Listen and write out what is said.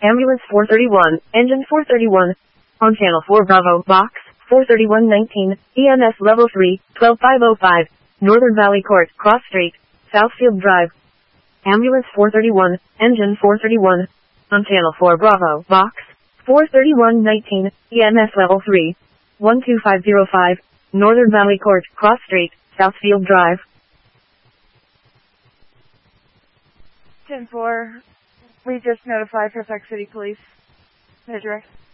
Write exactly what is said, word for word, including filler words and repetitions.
Ambulance four thirty-one, Engine four thirty-one. On Channel four Bravo, Box four thirty-one nineteen, E M S Level three, twelve five oh five, Northern Valley Court, Cross Street, Southfield Drive. Ambulance four thirty-one, Engine four thirty-one. On Channel four Bravo, Box four thirty-one nineteen, E M S Level three, one two five oh five, Northern Valley Court, Cross Street, Southfield Drive. ten four, we just notified Fairfax City Police. They're direct.